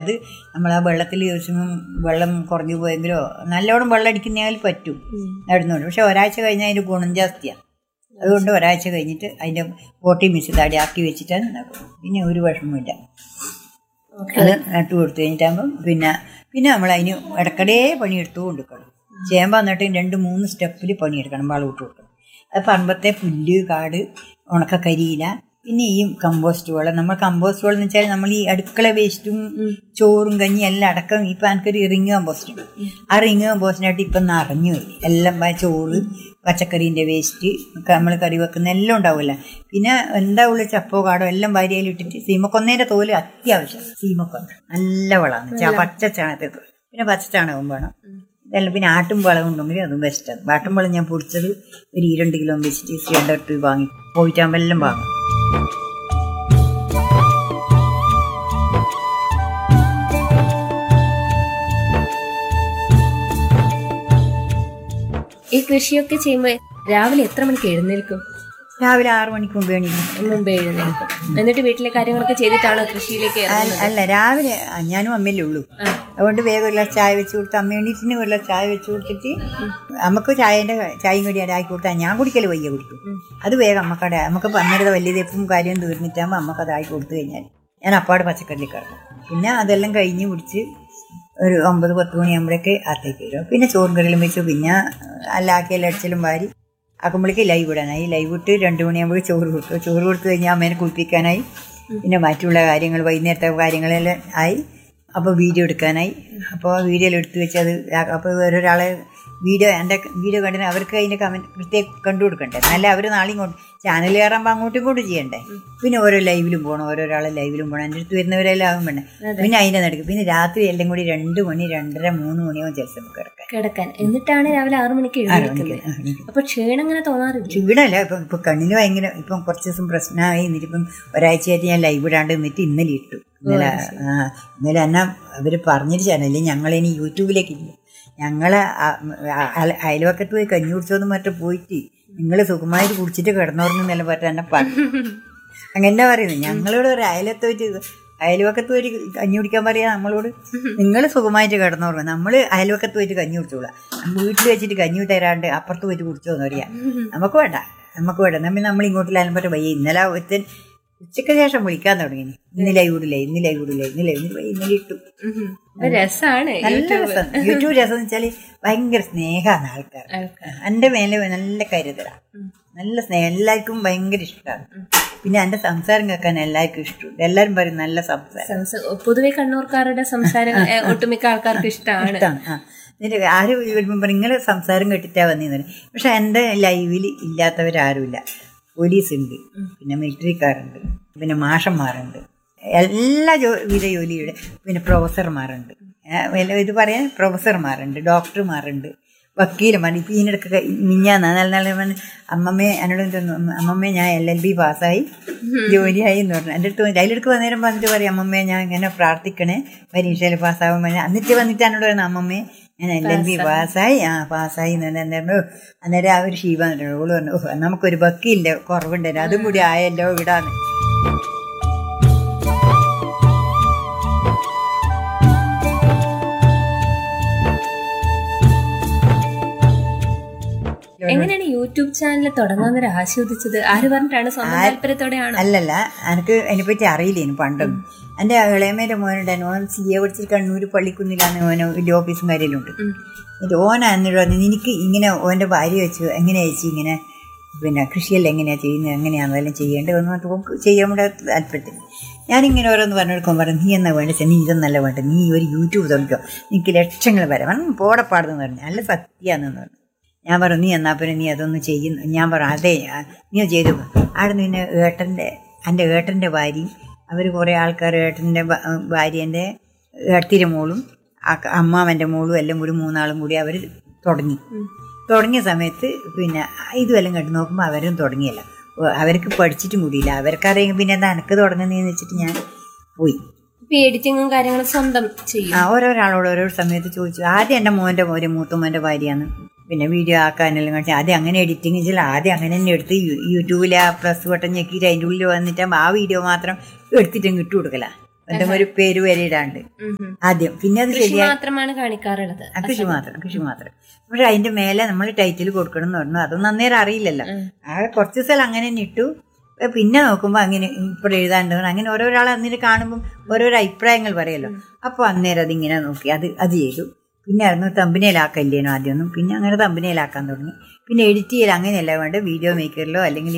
അത് നമ്മൾ ആ വെള്ളത്തിൽ ദിവസം വെള്ളം കുറഞ്ഞു പോയെങ്കിലോ നല്ലോണം വെള്ളം അടിക്കുന്നതിൽ പറ്റും നടുന്നുണ്ട്. പക്ഷെ ഒരാഴ്ച കഴിഞ്ഞാൽ അതിൻ്റെ ഗുണം ജാസ്തിയാണ്. അതുകൊണ്ട് ഒരാഴ്ച കഴിഞ്ഞിട്ട് അതിൻ്റെ പോട്ടി മിക്സ് താടി ആക്കി വെച്ചിട്ടാണ് നടും. പിന്നെ ഒരു വിഷമമില്ല. അത് നട്ടു കൊടുത്തു കഴിഞ്ഞിട്ടാകുമ്പം പിന്നെ നമ്മൾ അതിന് ഇടയ്ക്കിടെ പണിയെടുത്തു കൊടുക്കണം. ചേമ്പ് വന്നിട്ട് 2-3 സ്റ്റെപ്പിൽ പണിയെടുക്കണം. വളം ഇട്ട് കൊടുക്കണം. അത് പറമ്പത്തെ പുല്ല്, കാട്, ഉണക്കക്കരിയില, പിന്നെ ഈ കമ്പോസ്റ്റ് വളം. നമ്മൾ കമ്പോസ്റ്റ് വളം എന്ന് വെച്ചാൽ നമ്മൾ ഈ അടുക്കള വേസ്റ്റും ചോറും കഞ്ഞി എല്ലാം അടക്കം. ഇപ്പം എനിക്കൊരു റിങ് കമ്പോസ്റ്റ് ഉണ്ട്. ആ റിങ് കമ്പോസ്റ്റിനായിട്ട് ഇപ്പം നിറഞ്ഞു പോയി. എല്ലാം ചോറ്, പച്ചക്കറീൻ്റെ വേസ്റ്റ്, നമ്മൾ കറി വെക്കുന്ന എല്ലാം ഉണ്ടാവില്ല. പിന്നെ എന്താവുള്ള ചപ്പോ കാടോ എല്ലാം വാരിയിലിട്ടിട്ട് സീമക്കൊന്നേൻ്റെ തോല് അത്യാവശ്യം. സീമക്കൊന്ന നല്ല വളമാണ്. പച്ച ചാണകത്തെ പിന്നെ പച്ച ചാണകം വേണം. ഇതെല്ലാം പിന്നെ ആട്ടും വളം ഉണ്ടെങ്കിൽ അതും ബെസ്റ്റാണ്. ആട്ടും വളം ഞാൻ പൊടിച്ചത് ഒരു 2 കിലോ വെച്ചിട്ട് സിലിണ്ടർ വാങ്ങി പോയിട്ടാകുമ്പോൾ എല്ലാം വാങ്ങും. ഈ കൃഷിയൊക്കെ ചെയ്യുമ്പോൾ രാവിലെ എത്ര മണിക്ക് എഴുന്നേൽക്കും? രാവിലെ 6 മണിക്ക് മുമ്പേ എഴുന്നേൽക്കും. എന്നിട്ട് വീട്ടിലെ കാര്യങ്ങളൊക്കെ ചെയ്തിട്ടാണോ കൃഷിയിലേക്ക്? അല്ല, രാവിലെ ഞാനും അമ്മയല്ലേ ഉള്ളൂ. അതുകൊണ്ട് വേഗം ഒരു ഗ്ലാസ് ചായ വെച്ച് കൊടുത്ത് അമ്മ എണീറ്റിന് ഒരു ഗ്ലാസ് ചായ വെച്ച് കൊടുത്തിട്ട് നമുക്ക് ചായയും കടി ആക്കി കൊടുത്താൽ ഞാൻ കുടിക്കൽ വയ്യ കുടിക്കും. അത് വേഗം നമുക്ക് അന്നേരത്തെ വലിയ തെപ്പും കാര്യം തീർന്നിട്ടാകുമ്പോൾ അമ്മക്ക് അതാക്കി കൊടുത്തു കഴിഞ്ഞാൽ ഞാൻ അപ്പാട് പച്ചക്കറിയിൽ കിടക്കും. പിന്നെ അതെല്ലാം കഴിഞ്ഞ് കുടിച്ച് ഒരു 9-10 മണിയാകുമ്പോഴേക്ക് അകത്തേക്ക് വരും. പിന്നെ ചോറും കറിയിലും വെച്ചു. പിന്നെ ആക്കിയെല്ലാം അടിച്ചലും വാരി ആക്കുമ്പോഴേക്ക് ലൈവ് ഇടാനായി. ലൈവ് ഇട്ട് 2 മണിയാകുമ്പോൾ ചോറ് കൊടുത്തു കഴിഞ്ഞാൽ അമ്മേനെ കുളിപ്പിക്കാനായി. പിന്നെ മറ്റുള്ള കാര്യങ്ങൾ വൈകുന്നേരത്തെ കാര്യങ്ങളെല്ലാം ആയി. അപ്പോൾ വീഡിയോ എടുക്കാനായി. അപ്പോൾ വീഡിയോയിൽ എടുത്ത് വെച്ച് അത് അപ്പോൾ ഓരോരാളെ എൻ്റെ വീഡിയോ കണ്ടിന് അവർക്ക് അതിൻ്റെ കമൻറ്റ് പ്രത്യേകം കണ്ടു കൊടുക്കണ്ടേ. നല്ല അവർ നാളെയും കൊണ്ട് ചാനൽ കയറുമ്പോൾ അങ്ങോട്ടും ഇങ്ങോട്ടും ചെയ്യണ്ടേ. പിന്നെ ഓരോ ലൈവിലും പോകണം, ഓരോരാളെ ലൈവിലും പോകണം. എൻ്റെ അടുത്ത് വരുന്നവരെല്ലാം ആകും വേണ്ടേ. പിന്നെ അതിൻ്റെ നടക്കും. പിന്നെ രാത്രി എല്ലാം കൂടി 2 മണി, 2:30, 3 മണിയാവും ചിലപ്പോൾ കിടക്കാൻ. എന്നിട്ടാണ് രാവിലെ 6 മണിക്ക് എഴുന്നേൽക്കുന്നത്. അപ്പോൾ ക്ഷീണം അങ്ങനെ തോന്നാറില്ല? ക്ഷീണമല്ല. ഇപ്പം കണ്ണിന് ഭയങ്കര ഇപ്പം കുറച്ച് ദിവസം പ്രശ്നമായി. എന്നിട്ടിപ്പം ഒരാഴ്ചയായിട്ട് ഞാൻ ലൈവ് ഇടാണ്ട് നിന്നിട്ട് ഇന്നലെ ഇട്ടു. ഇന്നലെ എന്നാ അവർ പറഞ്ഞിട്ട് ചാനല്ലേ ഞങ്ങളിനി യൂട്യൂബിലേക്ക് ഇല്ല. ഞങ്ങളെ അയൽവക്കത്ത് പോയി കഞ്ഞി കുടിച്ചോന്നും മറ്റും പോയിട്ട് നിങ്ങൾ സുഖമായിട്ട് കുടിച്ചിട്ട് കിടന്നോർന്നെല്ലാം പറ്റാൻ എന്നെ പറഞ്ഞു. അങ്ങനെ പറയുന്നത്. ഞങ്ങളോട് ഒരു അയൽവക്കത്ത് പോയിട്ട് കഞ്ഞി കുടിക്കാൻ പറയാ നമ്മളോട്. നിങ്ങൾ സുഖമായിട്ട് കിടന്നോർമ്മ, നമ്മൾ അയൽവക്കത്ത് പോയിട്ട് കഞ്ഞി കുടിച്ചോളാം. വീട്ടിൽ വെച്ചിട്ട് കഞ്ഞി തരാണ്ട് അപ്പുറത്ത് പോയിട്ട് കുടിച്ചോന്ന് പറയാം. നമുക്ക് വേണ്ട. നമ്മൾ ഇങ്ങോട്ടില്ലാലും പറ്റും. വയ്യ ഇന്നലെ ഒരുത്തൻ ഉച്ചയ്ക്ക് ശേഷം വിളിക്കാൻ തുടങ്ങി. ഇന്നലെ ഇട്ടു. രസാണ്. നല്ല രസം. യൂട്യൂബ് രസം എന്ന് വെച്ചാല് ഭയങ്കര സ്നേഹമാണ് ആൾക്കാർ. എൻ്റെ മേലെ നല്ല കരുതലാണ്, നല്ല സ്നേഹം. എല്ലാവർക്കും ഭയങ്കര ഇഷ്ടമാണ്. പിന്നെ എൻ്റെ സംസാരം കേൾക്കാൻ എല്ലാവർക്കും ഇഷ്ടമുണ്ട്. എല്ലാവരും പറയും നല്ല സംസാരം. പൊതുവെ കണ്ണൂർക്കാരുടെ സംസാരം ഒട്ടുമിക്ക ആൾക്കാർക്ക് ഇഷ്ടമാണ്. എന്നിട്ട് ആരും വരുമ്പോൾ പറയും നിങ്ങളെ സംസാരം കേട്ടിട്ടാ വന്നിരുന്നത്. പക്ഷെ എൻ്റെ ലൈവിൽ ഇല്ലാത്തവരാരുമില്ല. പോലീസ് ഉണ്ട്, പിന്നെ മിലിറ്ററിക്കാരുണ്ട്, പിന്നെ മാഷന്മാരുണ്ട്, എല്ലാ വിധ ജോലിയുടെ, പിന്നെ പ്രൊഫസർമാരുണ്ട്. ഇത് പറയാൻ പ്രൊഫസർമാരുണ്ട്, ഡോക്ടർമാരുണ്ട്, വക്കീലന്മാർ. ഇപ്പം ഇതിനിടയ്ക്ക് മിഞ്ഞാന്ന് നല്ല അമ്മമ്മയെ എന്നോട് അമ്മമ്മയെ ഞാൻ LLB പാസ്സായി ജോലിയായി എന്ന് പറഞ്ഞു. എൻ്റെ അടുത്ത് അതിലെടുക്ക് വന്നേരം വന്നിട്ട് പറയും അമ്മമ്മയെ ഞാൻ ഇങ്ങനെ പ്രാർത്ഥിക്കണേ പരീക്ഷയിൽ പാസ്സാവാൻ. എന്നിട്ട് വന്നിട്ട് എന്നോട് പറയുന്നത് അമ്മമ്മയെ ഞാൻ LLB പാസ്സായി എന്ന്. അന്നേരം ആ ഒരു ഷീബ ഓള് പറഞ്ഞു നമുക്കൊരു വക്കീലിൻ്റെ കുറവുണ്ടായിരുന്നു, അതും കൂടി ആയല്ലോ ഇടാന്ന്. എങ്ങനെയാണ് യൂട്യൂബ് ചാനൽ തുടങ്ങാൻ ആസ്വദിച്ചത്? ആര് പറഞ്ഞിട്ടാണ്? സ്വന്തം താല്പര്യത്തോടെയാണ്? അല്ലല്ല, എനിക്ക് അതിനെപ്പറ്റി അറിയില്ലേനു പണ്ടൊന്നും. എൻ്റെ ഇളയമേൻ്റെ മോനുണ്ടായിരുന്നു. ഓൻ CA പഠിച്ചിട്ട് കണ്ണൂർ പള്ളിക്കുന്നിലാണ്. ഓന് വലിയ ഓഫീസും കാര്യമെല്ലാം ഉണ്ട്. എന്നിട്ട് എന്നിട്ട് പറഞ്ഞു എനിക്ക് ഇങ്ങനെ ഓൻ്റെ ഭാര്യ വെച്ച് എങ്ങനെയാ ചേച്ചി ഇങ്ങനെ പിന്നെ കൃഷിയെല്ലാം എങ്ങനെയാണ് ചെയ്യുന്നത്, എങ്ങനെയാണ് അതെല്ലാം ചെയ്യേണ്ടത് എന്ന് ചെയ്യാൻ കൂടെ താല്പര്യത്തിൽ ഞാനിങ്ങനെ ഓരോന്ന് പറഞ്ഞെടുക്കുമ്പോൾ പറഞ്ഞു നീ എന്നാ വേണ്ടത്, നീ ഇതൊന്നല്ല വേണ്ടത്, നീ ഒരു യൂട്യൂബ് തുടങ്ങിക്കോ, നിനക്ക് ലക്ഷങ്ങൾ വരാം പോടപ്പാടെന്ന് പറഞ്ഞു. നല്ല സത്യമാണെന്ന് പറഞ്ഞു. ഞാൻ പറഞ്ഞു നീ എന്നാൽ പിന്നെ നീ അതൊന്ന് ചെയ്യുന്നു. ഞാൻ പറഞ്ഞു അതെ നീ ചെയ്തു. അവിടെ നിന്ന് എൻ്റെ ഏട്ടൻ്റെ ഭാര്യയും അവർ കുറേ ആൾക്കാർ, ഏട്ടൻ്റെ ഭാര്യേൻ്റെ ഏട്ടത്തിൻ്റെ മോളും അമ്മാവൻ്റെ മോളും എല്ലാം കൂടി 3 ആളും കൂടി അവർ തുടങ്ങിയ സമയത്ത് പിന്നെ ഇതുമെല്ലാം കണ്ടു നോക്കുമ്പോൾ അവരും തുടങ്ങിയല്ല. അവർക്ക് പഠിച്ചിട്ടും കൂടിയില്ല. അവർക്കറിയാം പിന്നെ എന്താ എനിക്ക് തുടങ്ങുന്നതെന്ന് വെച്ചിട്ട് ഞാൻ പോയി. എഡിറ്റിങ്ങും കാര്യങ്ങളും സ്വന്തം ചെയ്യും. ഓരോരാളോട് ഓരോ സമയത്ത് ചോദിച്ചു. ആദ്യം എൻ്റെ മൂത്തമ്മൻ്റെ ഭാര്യയാണ്. പിന്നെ വീഡിയോ ആക്കാനെല്ലാം കാണിച്ചാൽ ആദ്യം അങ്ങനെ എഡിറ്റിങ് വെച്ചാൽ ആദ്യം അങ്ങനെ തന്നെ എടുത്ത് യൂട്യൂബിൽ ആ പ്ലസ് ബട്ടൺ ഞെക്കിയിട്ട് അതിൻ്റെ ഉള്ളിൽ വന്നിട്ട് ആ വീഡിയോ മാത്രം എടുത്തിട്ടും ഇട്ട് കൊടുക്കല. എന്തെങ്കിലും ഒരു പേര് വരെ ഇടാണ്ട് ആദ്യം. പിന്നെ അത് കൃഷി മാത്രമാണ് കാണിക്കാറുള്ളത്. കൃഷി മാത്രം. പക്ഷെ അതിന്റെ മേലെ നമ്മൾ ടൈറ്റിൽ കൊടുക്കണം എന്ന് പറഞ്ഞു. അതൊന്നും അന്നേരം അറിയില്ലല്ലോ. കുറച്ച് ദിവസം അങ്ങനെ തന്നെ ഇട്ടു. പിന്നെ നോക്കുമ്പോൾ അങ്ങനെ ഇപ്പോൾ എഴുതാണ്ട് അങ്ങനെ ഓരോരാൾ അന്നേരം കാണുമ്പം ഓരോരോ അഭിപ്രായങ്ങൾ പറയല്ലോ. അപ്പോൾ അന്നേരം അതിങ്ങനെ നോക്കി അത് ചെയ്തു. പിന്നെ ആയിരുന്നു തമ്പനയിലാക്കല്ലേനോ ആദ്യമൊന്നും. പിന്നെ അങ്ങനെ തമ്പനയിലാക്കാൻ തുടങ്ങി. പിന്നെ എഡിറ്റ് ചെയ്യൽ അങ്ങനെയല്ല വേണ്ട, വീഡിയോ മേക്കറിലോ അല്ലെങ്കിൽ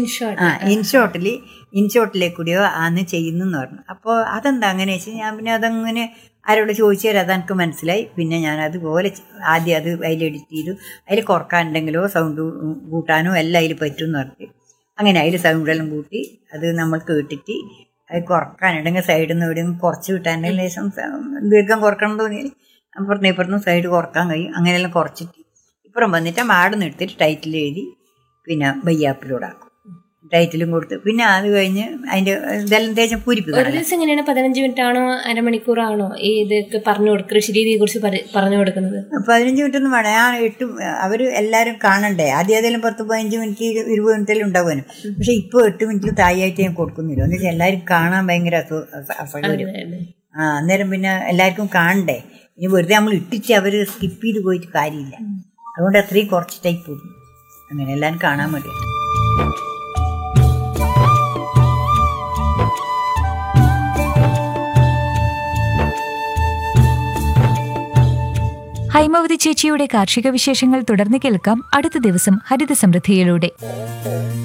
ഇൻഷോട്ടിലെ കൂടിയോ ആണ് ചെയ്യുന്നെന്ന് പറഞ്ഞു. അപ്പോൾ അതെന്താ അങ്ങനെ വെച്ചാൽ ഞാൻ പിന്നെ അതങ്ങനെ ആരോട് ചോദിച്ചു തരാം, അതെനിക്ക് മനസ്സിലായി. പിന്നെ ഞാൻ അതുപോലെ ആദ്യം അത് അതിൽ എഡിറ്റ് ചെയ്തു. അതിൽ കുറക്കാനുണ്ടെങ്കിലോ സൗണ്ട് കൂട്ടാനോ എല്ലാം അതിൽ പറ്റും എന്ന് പറഞ്ഞു. അങ്ങനെ അതിൽ സൗണ്ടെല്ലാം കൂട്ടി അത് നമ്മൾ കേട്ടിട്ട് അത് കുറക്കാനുണ്ടെങ്കിൽ സൈഡിൽ നിന്ന് എവിടെയും കുറച്ച് കിട്ടാനുണ്ടെങ്കിൽ ലേശം ദീർഘം കുറക്കണം തോന്നിയാൽ അപ്പുറത്തും സൈഡ് കുറക്കാൻ കഴിയും. അങ്ങനെയെല്ലാം കുറച്ചിട്ട് ഇപ്പുറം വന്നിട്ട് മാടുന്ന് എടുത്തിട്ട് ടൈറ്റിൽ എഴുതി പിന്നെ ബയ്യാപ്പിലൂടാക്കും. ടൈറ്റിലും കൊടുത്ത് പിന്നെ അത് കഴിഞ്ഞ് അതിന്റെ ഇതെല്ലാം തേച്ച പൂരിപ്പിക്കും. ഒരു ദിവസം എങ്ങനെയാണ് 15 മിനിറ്റ് ആണോ അരമണിക്കൂറാണോ ഇതൊക്കെ കൃഷി രീതിയെ കുറിച്ച് പറഞ്ഞു കൊടുക്കുന്നത്? 15 മിനിറ്റ് ഒന്നും വേണം. ഞാൻ അവര് എല്ലാരും കാണണ്ടേ. ആദ്യം ഏതെങ്കിലും 10-15 മിനിറ്റ് 20 മിനിറ്റിലും ഉണ്ടാവുമല്ലോ. പക്ഷെ ഇപ്പൊ 8 മിനിറ്റിൽ തായായിട്ട് ഞാൻ കൊടുക്കുന്നില്ല. എന്ന് വെച്ചാൽ എല്ലാവരും കാണാൻ ഭയങ്കര അസൗകര്യം. അന്നേരം പിന്നെ എല്ലാവർക്കും കാണണ്ടേ. ഇനി വെറുതെ നമ്മൾ ഇട്ടിച്ച് അവര് സ്കിപ്പ് ചെയ്ത് പോയിട്ട് കാര്യമില്ല. അതുകൊണ്ട് അത്രയും കുറച്ച് ടൈപ്പ് പോകും. അങ്ങനെ എല്ലാവരും കാണാൻ വേണ്ടി. ഹൈമവതി ചേച്ചിയുടെ കാർഷിക വിശേഷങ്ങൾ തുടർന്ന് കേൾക്കാം അടുത്ത ദിവസം ഹരിത സമൃദ്ധിയിലൂടെ.